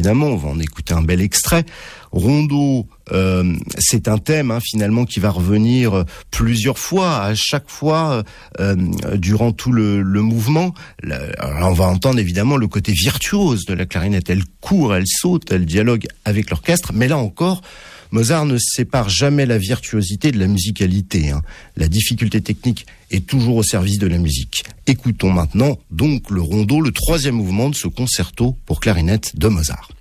évidemment, on va en écouter un bel extrait. Rondo, c'est un thème finalement qui va revenir plusieurs fois, à chaque fois durant tout le mouvement. Alors on va entendre évidemment le côté virtuose de la clarinette. Elle court, elle saute, elle dialogue avec l'orchestre, mais là encore, Mozart ne sépare jamais la virtuosité de la musicalité. La difficulté technique est toujours au service de la musique. Écoutons maintenant donc le rondo, le troisième mouvement de ce concerto pour clarinette de Mozart.